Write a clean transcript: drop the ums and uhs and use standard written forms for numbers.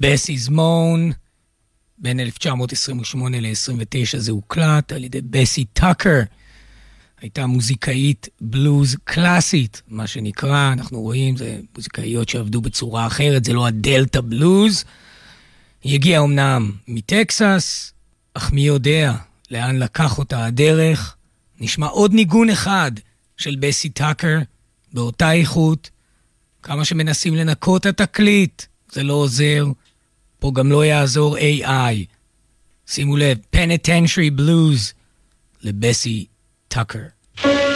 Bessie's Moan, בין 1928 ל-29 זה הוקלט על ידי בסי טאקר. הייתה מוזיקאית בלוז קלאסית, מה שנקרא, אנחנו רואים, זה מוזיקאיות שעבדו בצורה אחרת, זה לא הדלטה בלוז. היא הגיעה אמנם מטקסס, אך מי יודע לאן לקח אותה הדרך. נשמע עוד ניגון אחד של בסי טאקר, באותה איכות, כמה שמנסים לנקות את התקליט, זה לא עוזר, פה גם לא יעזור AI. שימו לב, Penitentiary Blues לבסי טאקר.